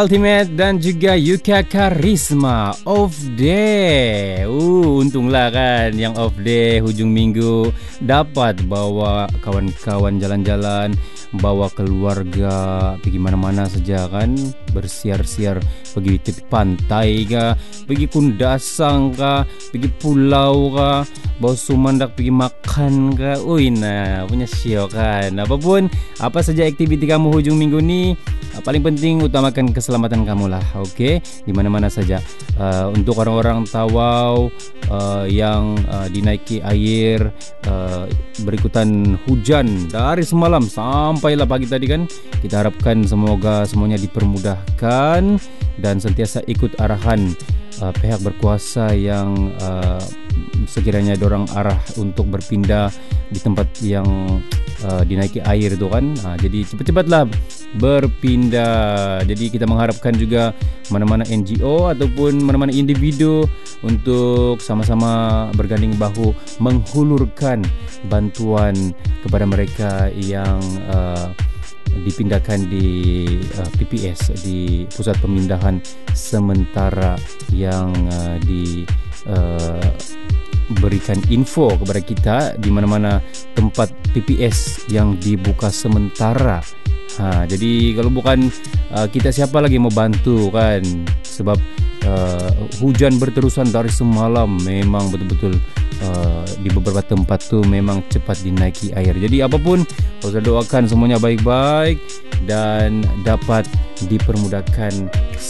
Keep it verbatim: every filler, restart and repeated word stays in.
Ultimate dan juga Yuka Karisma off day. Uh, untunglah kan yang off day hujung minggu dapat bawa kawan-kawan jalan-jalan, bawa keluarga pergi mana-mana saja kan, bersiar-siar pergi tepi pantai kah, pergi Kundasang kah, pergi pulau kah, bawa sumandak pergi makan kah. Ui, nah punya syok kan. Apapun, apa saja aktiviti kamu hujung minggu ni, paling penting utamakan keselamatan kamu lah, okey, di mana-mana saja. Uh, untuk orang-orang Tawau uh, yang uh, dinaiki air uh, berikutan hujan dari semalam sampailah pagi tadi kan, kita harapkan semoga semuanya dipermudahkan dan sentiasa ikut arahan uh, pihak berkuasa yang uh, sekiranya dorang arah untuk berpindah di tempat yang uh, dinaiki air tu kan. Ha, jadi cepat-cepatlah berpindah. Jadi kita mengharapkan juga mana-mana N G O ataupun mana-mana individu untuk sama-sama berganding bahu menghulurkan bantuan kepada mereka yang uh, dipindahkan di uh, P P S, di pusat pemindahan sementara yang uh, di uh, berikan info kepada kita di mana-mana tempat P P S yang dibuka sementara. Ha, jadi kalau bukan uh, kita, siapa lagi mau bantu kan? Sebab uh, hujan berterusan dari semalam, memang betul-betul uh, di beberapa tempat tu memang cepat dinaiki air. Jadi apapun, saya doakan semuanya baik-baik dan dapat dipermudahkan